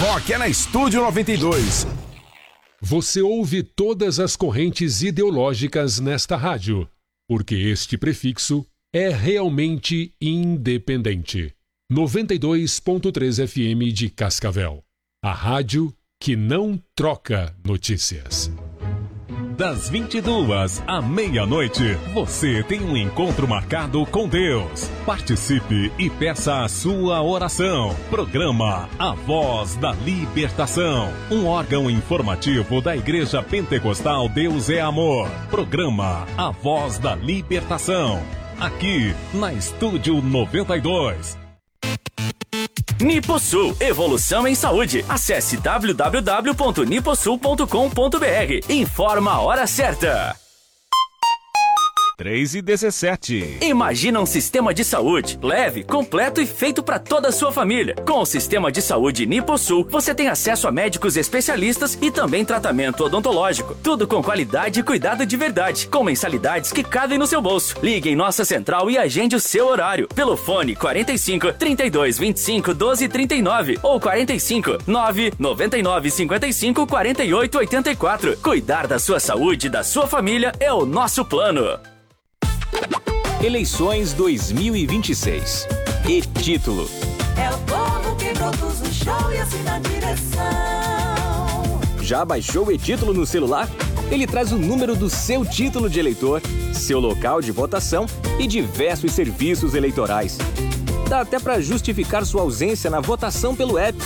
rock é na Estúdio 92. Você ouve todas as correntes ideológicas nesta rádio, porque este prefixo é realmente independente. 92.3 FM de Cascavel. A rádio que não troca notícias. Das 22 à meia-noite, você tem um encontro marcado com Deus. Participe e peça a sua oração. Programa A Voz da Libertação, um órgão informativo da Igreja Pentecostal Deus é Amor. Programa A Voz da Libertação, aqui na Estúdio 92. Niposul, evolução em saúde. Acesse www.niposul.com.br. Informa a hora certa. 3h17. Imagina um sistema de saúde leve, completo e feito para toda a sua família. Com o sistema de saúde Niposul, você tem acesso a médicos especialistas e também tratamento odontológico. Tudo com qualidade e cuidado de verdade, com mensalidades que cabem no seu bolso. Ligue em nossa central e agende o seu horário pelo fone 45 32 25 12 39 ou 45 9 99 55 48 84. Cuidar da sua saúde e da sua família é o nosso plano. Eleições 2026. E título: é o povo que produz o show e assina a direção. Já baixou o e-título no celular? Ele traz o número do seu título de eleitor, seu local de votação e diversos serviços eleitorais. Dá até para justificar sua ausência na votação pelo app.